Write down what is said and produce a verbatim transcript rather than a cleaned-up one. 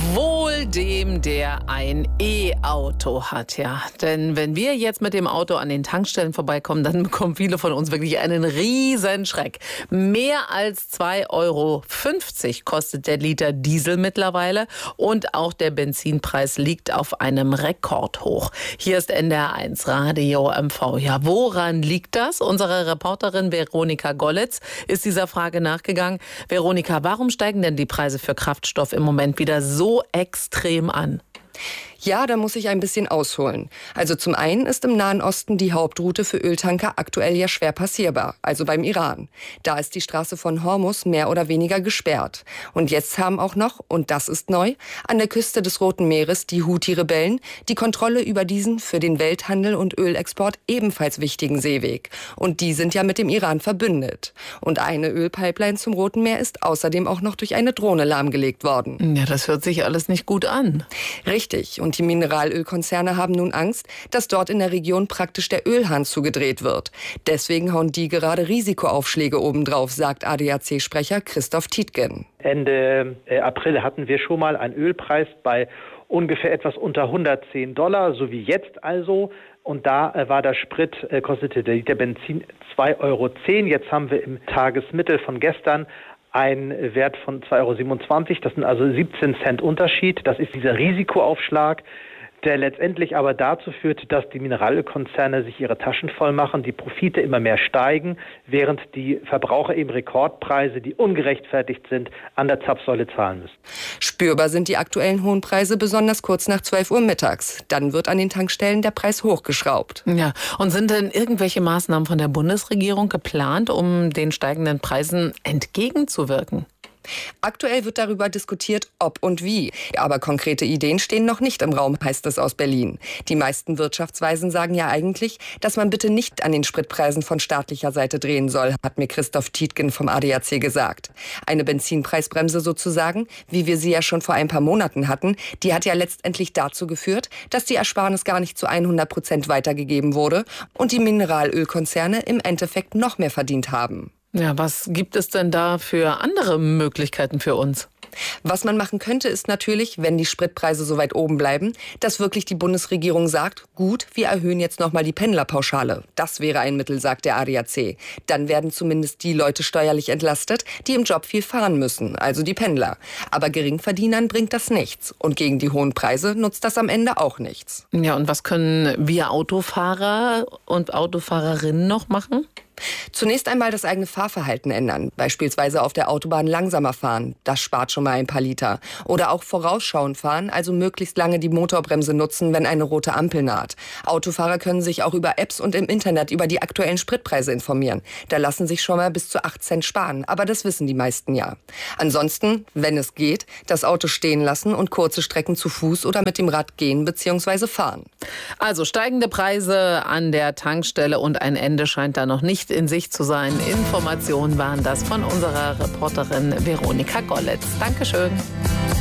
Wohl dem, der ein E-Auto hat, ja. Denn wenn wir jetzt mit dem Auto an den Tankstellen vorbeikommen, dann bekommen viele von uns wirklich einen riesen Schreck. Mehr als zwei Euro fünfzig kostet der Liter Diesel mittlerweile und auch der Benzinpreis liegt auf einem Rekordhoch. Hier ist N D R eins Radio M V. Ja, woran liegt das? Unsere Reporterin Veronika Gollitz ist dieser Frage nachgegangen. Veronika, warum steigen denn die Preise für Kraftstoff im Moment wieder so extrem an? Ja, da muss ich ein bisschen ausholen. Also zum einen ist im Nahen Osten die Hauptroute für Öltanker aktuell ja schwer passierbar, also beim Iran. Da ist die Straße von Hormuz mehr oder weniger gesperrt. Und jetzt haben auch noch, und das ist neu, an der Küste des Roten Meeres die Houthi-Rebellen die Kontrolle über diesen für den Welthandel und Ölexport ebenfalls wichtigen Seeweg. Und die sind ja mit dem Iran verbündet. Und eine Ölpipeline zum Roten Meer ist außerdem auch noch durch eine Drohne lahmgelegt worden. Ja, das hört sich alles nicht gut an. Richtig. Und die Mineralölkonzerne haben nun Angst, dass dort in der Region praktisch der Ölhahn zugedreht wird. Deswegen hauen die gerade Risikoaufschläge obendrauf, sagt A D A C-Sprecher Christoph Tietgen. Ende April hatten wir schon mal einen Ölpreis bei ungefähr etwas unter hundertzehn Dollar, so wie jetzt also. Und da war der Sprit, kostete der Liter Benzin zwei Euro zehn. Jetzt haben wir im Tagesmittel von gestern ein Wert von zwei Euro siebenundzwanzig, das sind also siebzehn Cent Unterschied. Das ist dieser Risikoaufschlag, der letztendlich aber dazu führt, dass die Mineralölkonzerne sich ihre Taschen voll machen, die Profite immer mehr steigen, während die Verbraucher eben Rekordpreise, die ungerechtfertigt sind, an der Zapfsäule zahlen müssen. Spürbar sind die aktuellen hohen Preise besonders kurz nach zwölf Uhr mittags. Dann wird an den Tankstellen der Preis hochgeschraubt. Ja, und sind denn irgendwelche Maßnahmen von der Bundesregierung geplant, um den steigenden Preisen entgegenzuwirken? Aktuell wird darüber diskutiert, ob und wie. Aber konkrete Ideen stehen noch nicht im Raum, heißt es aus Berlin. Die meisten Wirtschaftsweisen sagen ja eigentlich, dass man bitte nicht an den Spritpreisen von staatlicher Seite drehen soll, hat mir Christoph Tietgen vom A D A C gesagt. Eine Benzinpreisbremse sozusagen, wie wir sie ja schon vor ein paar Monaten hatten, die hat ja letztendlich dazu geführt, dass die Ersparnis gar nicht zu hundert Prozent weitergegeben wurde und die Mineralölkonzerne im Endeffekt noch mehr verdient haben. Ja, was gibt es denn da für andere Möglichkeiten für uns? Was man machen könnte, ist natürlich, wenn die Spritpreise so weit oben bleiben, dass wirklich die Bundesregierung sagt, gut, wir erhöhen jetzt nochmal die Pendlerpauschale. Das wäre ein Mittel, sagt der A D A C. Dann werden zumindest die Leute steuerlich entlastet, die im Job viel fahren müssen, also die Pendler. Aber Geringverdienern bringt das nichts. Und gegen die hohen Preise nutzt das am Ende auch nichts. Ja, und was können wir Autofahrer und Autofahrerinnen noch machen? Zunächst einmal das eigene Fahrverhalten ändern. Beispielsweise auf der Autobahn langsamer fahren. Das spart schon mal ein paar Liter. Oder auch vorausschauend fahren, also möglichst lange die Motorbremse nutzen, wenn eine rote Ampel naht. Autofahrer können sich auch über Apps und im Internet über die aktuellen Spritpreise informieren. Da lassen sich schon mal bis zu acht Cent sparen. Aber das wissen die meisten ja. Ansonsten, wenn es geht, das Auto stehen lassen und kurze Strecken zu Fuß oder mit dem Rad gehen bzw. fahren. Also steigende Preise an der Tankstelle und ein Ende scheint da noch nicht in Sicht zu sein. Informationen waren das von unserer Reporterin Veronika Gollitz. Dankeschön.